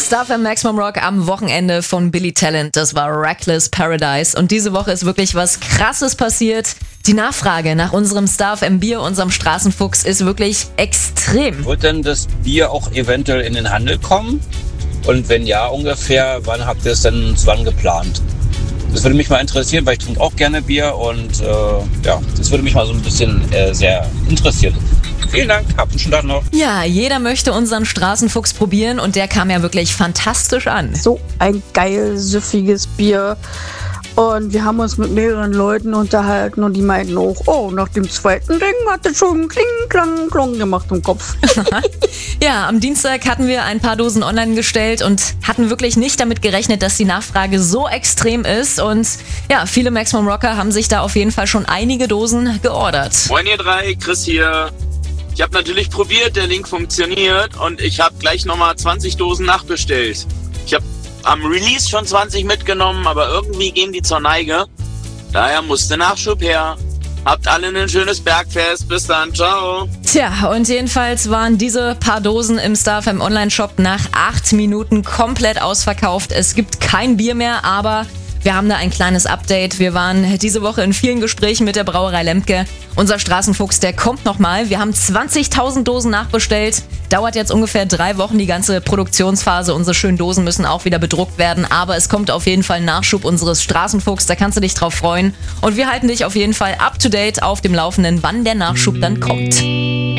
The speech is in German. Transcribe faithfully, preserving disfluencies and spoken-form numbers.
Stuff im Maximum Rock am Wochenende von Billy Talent. Das war Reckless Paradise. Und diese Woche ist wirklich was Krasses passiert. Die Nachfrage nach unserem Stuff im Bier, unserem Straßenfuchs, ist wirklich extrem. Wird denn das Bier auch eventuell in den Handel kommen? Und wenn ja, ungefähr, wann habt ihr es denn wann geplant? Das würde mich mal interessieren, weil ich trinke auch gerne Bier und äh, ja, das würde mich mal so ein bisschen äh, sehr interessieren. Vielen Dank, habt einen schönen Tag noch. Ja, jeder möchte unseren Straßenfuchs probieren und der kam ja wirklich fantastisch an. So ein geil, süffiges Bier. Und wir haben uns mit mehreren Leuten unterhalten und die meinten auch, oh, nach dem zweiten Ding hat es schon kling, klang, klong gemacht im Kopf. Ja, am Dienstag hatten wir ein paar Dosen online gestellt und hatten wirklich nicht damit gerechnet, dass die Nachfrage so extrem ist. Und ja, viele Maximum Rocker haben sich da auf jeden Fall schon einige Dosen geordert. Moin ihr drei, Chris hier. Ich habe natürlich probiert, der Link funktioniert und ich habe gleich nochmal zwanzig Dosen nachbestellt. Ich habe am Release schon zwanzig mitgenommen, aber irgendwie gehen die zur Neige. Daher musste Nachschub her. Habt alle ein schönes Bergfest. Bis dann. Ciao. Tja, und jedenfalls waren diese paar Dosen im Stuff im Online-Shop nach acht Minuten komplett ausverkauft. Es gibt kein Bier mehr, aber wir haben da ein kleines Update. Wir waren diese Woche in vielen Gesprächen mit der Brauerei Lemke. Unser Straßenfuchs, der kommt nochmal. Wir haben zwanzigtausend Dosen nachbestellt. Dauert jetzt ungefähr drei Wochen die ganze Produktionsphase. Unsere schönen Dosen müssen auch wieder bedruckt werden. Aber es kommt auf jeden Fall ein Nachschub unseres Straßenfuchs. Da kannst du dich drauf freuen. Und wir halten dich auf jeden Fall up to date auf dem Laufenden, wann der Nachschub dann kommt.